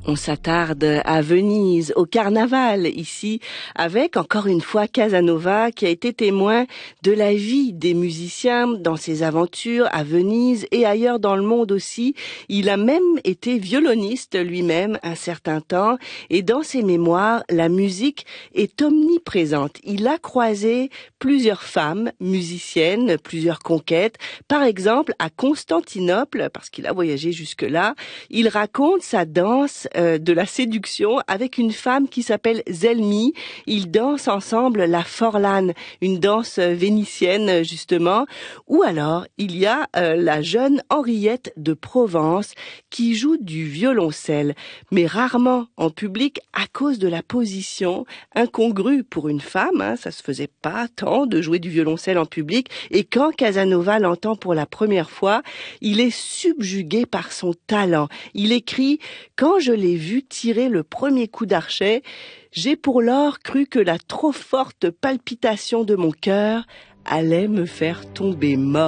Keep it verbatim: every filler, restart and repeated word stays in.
On s'attarde à Venise, au carnaval, ici, avec encore une fois Casanova qui a été témoin de la vie des musiciens dans ses aventures à Venise et ailleurs dans le monde aussi. Il a même été violoniste lui-même un certain temps et dans ses mémoires, la musique est omniprésente. Il a croisé plusieurs femmes musiciennes, plusieurs conquêtes. Par exemple, à Constantinople, parce qu'il a voyagé jusque-là, il raconte sa danse euh, de la séduction avec une femme qui s'appelle Zelmi. Ils dansent ensemble la Forlane, une danse vénitienne justement. Ou alors, il y a euh, la jeune Henriette de Provence qui joue du violoncelle, mais rarement en public à cause de la position incongrue pour une femme. Hein, ça se faisait pas tant de jouer du violoncelle en public. Et quand Casanova l'entend pour la première fois, il est subjugué par son talent. Il écrit « Quand je l'ai vu tirer le premier coup d'archet, j'ai pour lors cru que la trop forte palpitation de mon cœur allait me faire tomber mort. »